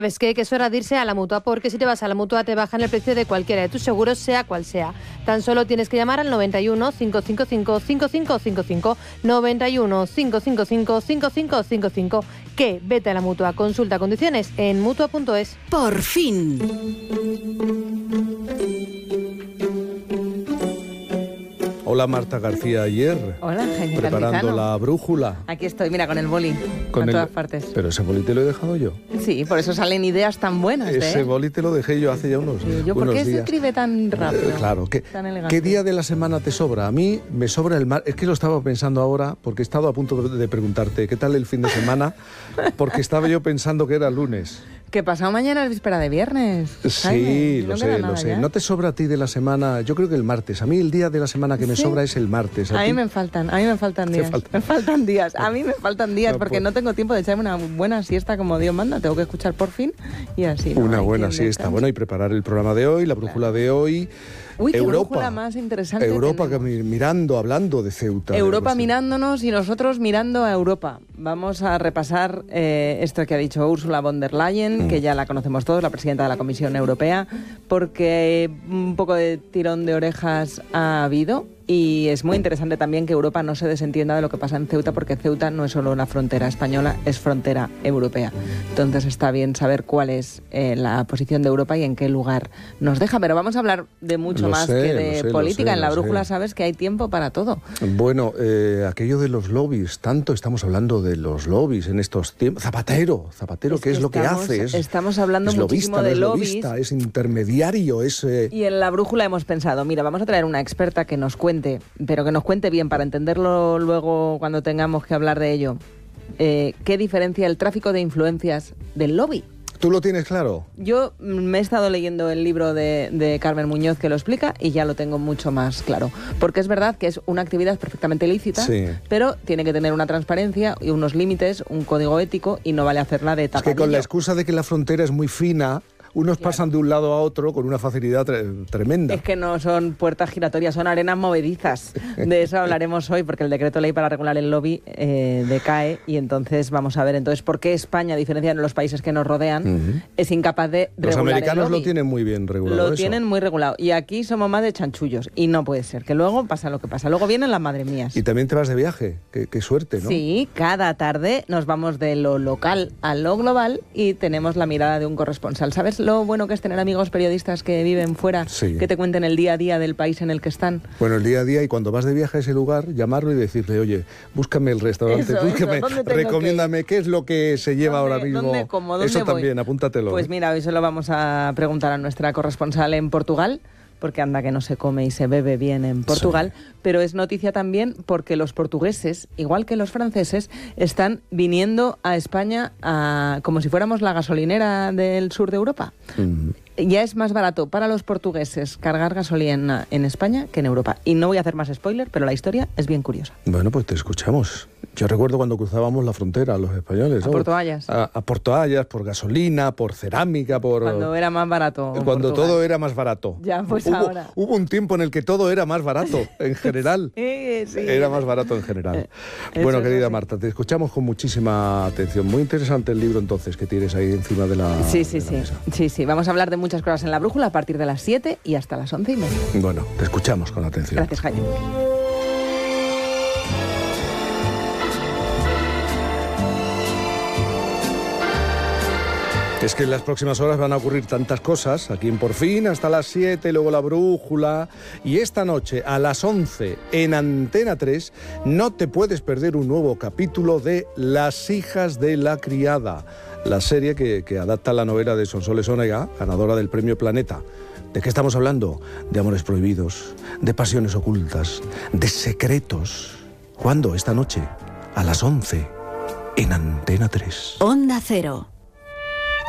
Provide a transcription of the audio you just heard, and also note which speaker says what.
Speaker 1: Ves que es hora de irse a la Mutua, porque si te vas a la Mutua te bajan el precio de cualquiera de tus seguros, sea cual sea. Tan solo tienes que llamar al 91 555 5555, 91 555 5555, que vete a la Mutua. Consulta condiciones en Mutua.es.
Speaker 2: Por fin.
Speaker 3: Hola Marta García Ayer.
Speaker 4: Hola, Jaime
Speaker 3: Preparando
Speaker 4: Cantizano.
Speaker 3: la brújula.
Speaker 4: Aquí estoy, mira, con el boli, a todas partes.
Speaker 3: Pero ese boli te lo he dejado yo.
Speaker 4: Sí, por eso salen ideas tan buenas.
Speaker 3: Ese boli te lo dejé yo hace ya unos
Speaker 4: ¿Por qué se
Speaker 3: días.
Speaker 4: escribe tan rápido?
Speaker 3: Claro.
Speaker 4: Tan elegante?
Speaker 3: ¿Qué día de la semana te sobra? A mí me sobra el martes. Es que lo estaba pensando ahora, porque he estado a punto de preguntarte ¿qué tal el fin de semana? Porque estaba yo pensando que era lunes.
Speaker 4: Que pasado mañana es víspera de viernes.
Speaker 3: Sí,
Speaker 4: Jaime,
Speaker 3: lo
Speaker 4: no queda
Speaker 3: sé,
Speaker 4: nada
Speaker 3: lo sé.
Speaker 4: ya.
Speaker 3: ¿No te sobra a ti de la semana? Yo creo que el martes. A mí el día de la semana que me
Speaker 4: ¿Sí?
Speaker 3: sobra es el martes.
Speaker 4: A mí
Speaker 3: ti?
Speaker 4: me faltan días.
Speaker 3: faltan?
Speaker 4: Me faltan días. A mí me faltan días
Speaker 3: No,
Speaker 4: porque
Speaker 3: pues.
Speaker 4: no tengo tiempo de echarme una buena siesta como Dios manda. Tengo que escuchar Por Fin y así. ¿no?
Speaker 3: Una
Speaker 4: Hay
Speaker 3: buena
Speaker 4: quien
Speaker 3: siesta.
Speaker 4: descanse.
Speaker 3: Bueno, y preparar el programa de hoy, la brújula de hoy.
Speaker 4: Uy, qué
Speaker 3: Europa.
Speaker 4: brújula más interesante
Speaker 3: Europa, que
Speaker 4: tenemos.
Speaker 3: mirando, hablando de Ceuta.
Speaker 4: Europa
Speaker 3: de
Speaker 4: mirándonos y nosotros mirando a Europa. Vamos a repasar esto que ha dicho Ursula von der Leyen, que ya la conocemos todos, la presidenta de la Comisión Europea, porque un poco de tirón de orejas ha habido. Y es muy interesante también que Europa no se desentienda de lo que pasa en Ceuta, porque Ceuta no es solo una frontera española, es frontera europea. Entonces está bien saber cuál es la posición de Europa y en qué lugar nos deja. Pero vamos a hablar de mucho más que de política. En la brújula sabes que hay tiempo para todo.
Speaker 3: Bueno, aquello de los lobbies, tanto estamos hablando de los lobbies en estos tiempos. Zapatero, ¿qué es lo que hace?
Speaker 4: Estamos hablando
Speaker 3: es
Speaker 4: muchísimo
Speaker 3: lobista,
Speaker 4: de
Speaker 3: no es
Speaker 4: lobbies.
Speaker 3: lobista, es intermediario, es...
Speaker 4: Y en la brújula hemos pensado, mira, vamos a traer una experta que nos cuente, pero que nos cuente bien para entenderlo luego cuando tengamos que hablar de ello. ¿Qué diferencia el tráfico de influencias del lobby?
Speaker 3: ¿Tú lo tienes claro?
Speaker 4: Yo me he estado leyendo el libro de Carmen Muñoz que lo explica y ya lo tengo mucho más claro. Porque es verdad que es una actividad perfectamente lícita,
Speaker 3: Sí.
Speaker 4: pero tiene que tener una transparencia y unos límites, un código ético, y no vale hacerla de
Speaker 3: Es
Speaker 4: tapadillo.
Speaker 3: que con la excusa de que la frontera es muy fina, unos pasan de un lado a otro con una facilidad tremenda.
Speaker 4: Es que no son puertas giratorias, son arenas movedizas. De eso hablaremos hoy, porque el decreto ley para regular el lobby decae, y entonces vamos a ver entonces por qué España, a diferencia de los países que nos rodean, es incapaz de
Speaker 3: Los
Speaker 4: regular
Speaker 3: americanos
Speaker 4: el lobby.
Speaker 3: lo tienen muy bien regulado.
Speaker 4: Lo
Speaker 3: eso.
Speaker 4: tienen muy regulado. Y aquí somos más de chanchullos. Y no puede ser, que luego pasa lo que pasa. Luego vienen las madre mías.
Speaker 3: Y también te vas de viaje. Qué suerte, ¿no?
Speaker 4: Sí, cada tarde nos vamos de lo local a lo global y tenemos la mirada de un corresponsal. ¿Sabes lo bueno que es tener amigos periodistas que viven fuera,
Speaker 3: Sí.
Speaker 4: que te cuenten el día a día del país en el que están?
Speaker 3: Bueno, el día a día, y cuando vas de viaje a ese lugar, llamarlo y decirle, oye, búscame el restaurante,
Speaker 4: Eso,
Speaker 3: búscame,
Speaker 4: ¿dónde tengo
Speaker 3: recomiéndame qué es lo que se lleva ahora mismo.
Speaker 4: ¿Dónde como? ¿Dónde
Speaker 3: Eso
Speaker 4: voy?
Speaker 3: también, apúntatelo.
Speaker 4: Pues mira, hoy se lo vamos a preguntar a nuestra corresponsal en Portugal, porque anda que no se come y se bebe bien en Portugal, pero es noticia también porque los portugueses, igual que los franceses, están viniendo a España como si fuéramos la gasolinera del sur de Europa. Ya es más barato para los portugueses cargar gasolina en España que en Europa. Y no voy a hacer más spoiler, pero la historia es bien curiosa.
Speaker 3: Bueno, pues te escuchamos. Yo recuerdo cuando cruzábamos la frontera, los españoles.
Speaker 4: A
Speaker 3: ¿no?
Speaker 4: Porto Ayas.
Speaker 3: A Porto Ayas, por gasolina, por cerámica, por...
Speaker 4: Cuando era más barato.
Speaker 3: Cuando
Speaker 4: Portugal.
Speaker 3: todo era más barato.
Speaker 4: Ya, pues ahora.
Speaker 3: Hubo un tiempo en el que todo era más barato, en general.
Speaker 4: Sí.
Speaker 3: Era más barato en general.
Speaker 4: Eso
Speaker 3: Bueno,
Speaker 4: es
Speaker 3: querida
Speaker 4: así.
Speaker 3: Marta, te escuchamos con muchísima atención. Muy interesante el libro, entonces, que tienes ahí encima de la
Speaker 4: Sí.
Speaker 3: mesa.
Speaker 4: Sí. Vamos a hablar de muchas cosas en la brújula a partir de las 7 y hasta las 11:30.
Speaker 3: Bueno, te escuchamos con atención.
Speaker 4: Gracias, Jaime.
Speaker 3: Es que en las próximas horas van a ocurrir tantas cosas, aquí en Por Fin, hasta las 7, luego la brújula, y esta noche a las 11 en Antena 3 no te puedes perder un nuevo capítulo de Las hijas de la criada, la serie que adapta la novela de Sonsoles Onega, ganadora del Premio Planeta. ¿De qué estamos hablando? De amores prohibidos, de pasiones ocultas, de secretos. ¿Cuándo? Esta noche, a las 11 en Antena 3.
Speaker 2: Onda Cero.